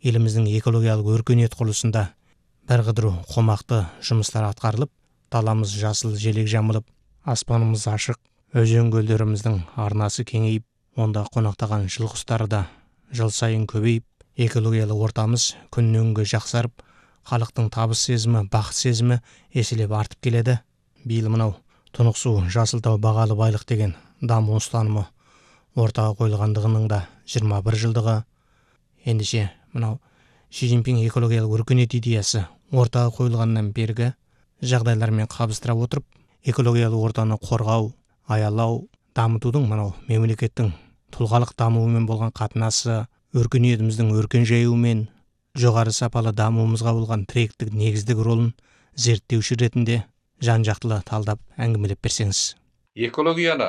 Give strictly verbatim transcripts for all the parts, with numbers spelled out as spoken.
еліміздің экологиялық өркениет құрылысында бір қыдыру қомақты жұмыстар атқарылып, даламыз жасыл желек жамылып, аспанымыз ашық, өзен көлдеріміздің арнасы кеңейіп, онда қонақтаған жыл құстары да жыл сайын көбейіп, экологиялық ортамыз күннен күнге жақсарып, халықтың табыс сезімі, бақыт сезімі еселеп артып келеді. Биыл мынау тұнық су, жасылтау бағалы байлық деген даму ұстанымы ортаға қойылғандығының да жиырма бір жылдығы. Ендеше мынау Ши Цзиньпин экологиялық өркениет идеясы ортаға қойылғаннан бергі жағдайлармен қабыстыра отырып, экологиялық ортаны қорғау, аялау, дамытудың мынау мемлекеттің тұлғалық дамуымен болған қатынасы, өркениетіміздің өркен жаюымен, жоғары сапалы дамуымызға болған тіректік негіздік ролын зерттеуші ретінде жан-жақтылы талдап әңгімелеп берсеңіз. Экологияны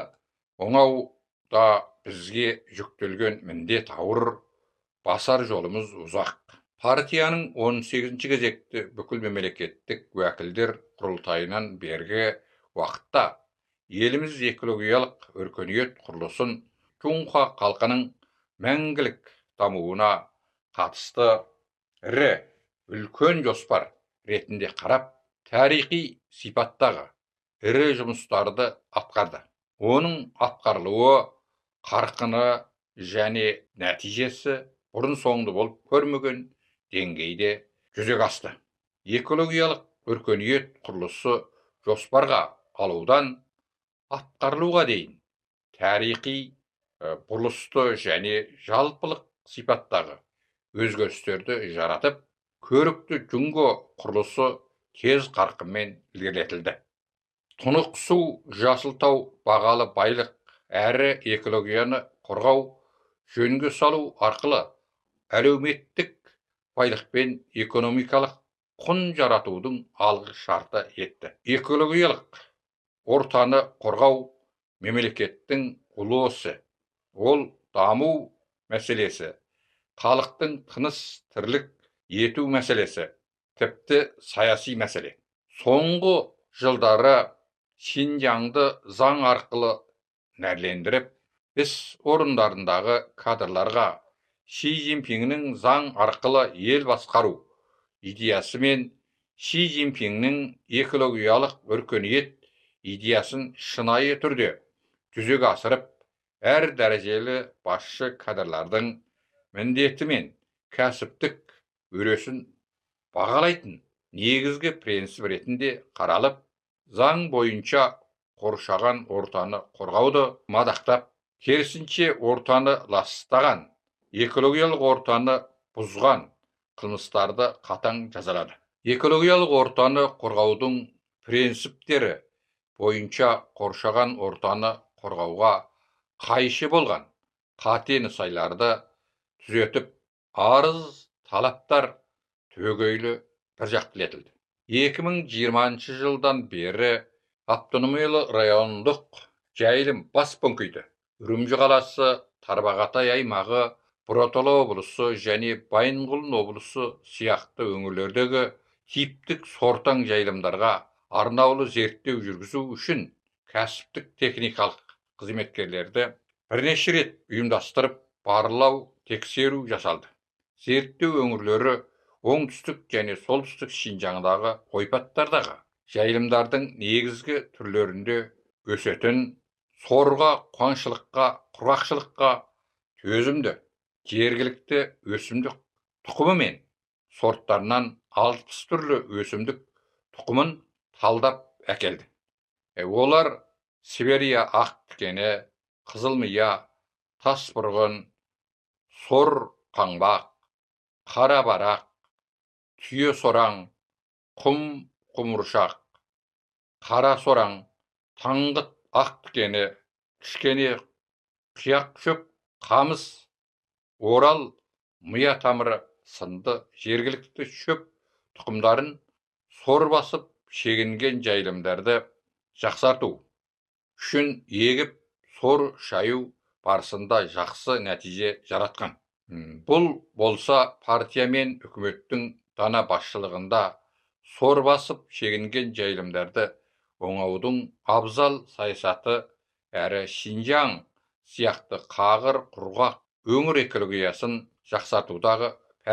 оңауда бізге жүктелген міндет ауыр, басар жолымыз ұзақ. Партияның он сегізінші кезекті бүкіл мемлекеттік уәкілдер құрылтайынан бергі уақытта еліміз экологиялық өркениет құрылысын Чунха халқының мәңгілік дамуына қатысты ірі үлкен жоспар ретінде қарап, тарихи сипаттағы ірі жұмыстарды атқарды. Оның атқарылуы, қарқыны және нәтижесі бұрын соңды болып көрмеген деңгейде жүзеге асты. Экологиялық өркениет құрылысы жоспарға алудан атқарылуға дейін тарихи бұрылысты және жалпылық сипаттағы өзгерістерді жаратып, көрікті жүнго құрылысы тез қарқынмен ілгерілетілді. Тұнық су, жасылтау бағалы байлық әрі экологияны қорғау, жөнге салу арқылы әлеуметтік байлық пен экономикалық құн жаратудың алғы шарты етті. Экологиялық ортаны қорғау мемлекеттің ұлы ісі. Ол даму мәселесі, халықтың тыныс тірлік ету мәселесі, тіпті саяси мәселе. Соңғы жылдары Шинжаңды заң арқылы нәрлендіріп, іс орындарындағы кадрларға Ши Цзиньпиннің заң арқылы ел басқару идеясы мен Ши Цзиньпиннің экологиялық өркениет идеясын шынайы түрде жүзеге асырып, әр дәрежелі басшы кадрлардың міндеті мен кәсіптік өресін бағалайтын негізгі принцип ретінде қаралып, заң бойынша қоршаған ортаны қорғауды мадақтап, керісінше ортаны ластаған, экологиялық ортаны бұзған қылмыстарды қатаң жазалады. Экологиялық ортаны қорғаудың принциптері бойынша қоршаған ортаны қорғауға қайшы болған қате нысайларды түзетіп, арыз талаптар түбегейлі біржақтылетілді. екі мың жиырмасыншы жылдан бері автономиялы райондық жайылым бас пункті Үрімжі қаласы, Тарбағатай аймағы, Бұратала облысы және Байынқұлын облысы сияқты өңірлердегі типтік сортаң жайылымдарға арнаулы зерттеу жүргізу үшін кәсіптік техникалық қызметкерлерді бірнеше рет ұйымдастырып, барлау, тексеру жасалды. Зерттеу өңірлері оңтүстік және солтүстік Шинжаңдағы ойпаттардағы жайылымдардың негізгі түрлерінде өсетін, сорға, қуаңшылыққа, құрғақшылыққа төзімді жергілікті өсімдік тұқымы мен сорттарынан алпыс түрлі өсімдік тұқымын талдап әкелді. Олар Сибирия ақ тікені, қызылмия, тасбұрғын, сор қаңбақ, қара барақ, түйе сораң, құм құмыршақ, қара сораң, таңғыт ақ тікені, кішкене қияқ шөп, қамыс, орал, мия тамыры сынды жергілікті шөп тұқымдарын сор басып шегінген жайылымдарды жақсарту үшін егіп сор шаю барысында жақсы нәтиже жаратқан. Бұл болса партия мен үкіметтің дана басшылығында сор басып шегінген жайылымдарды оңаудың абзал саясаты әрі Шинжаң сияқты қағыр құрғақ өңір экологиясын жақсартудағы